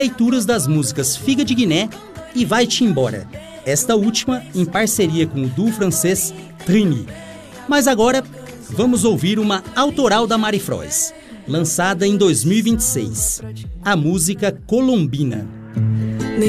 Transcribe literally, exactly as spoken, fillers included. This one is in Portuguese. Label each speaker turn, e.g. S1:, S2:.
S1: leituras das músicas Figa de Guiné e Vai-te Embora, esta última em parceria com o duo francês Trini. Mas agora vamos ouvir uma autoral da Mari Frois, lançada em dois mil e vinte e seis, a música Colombina.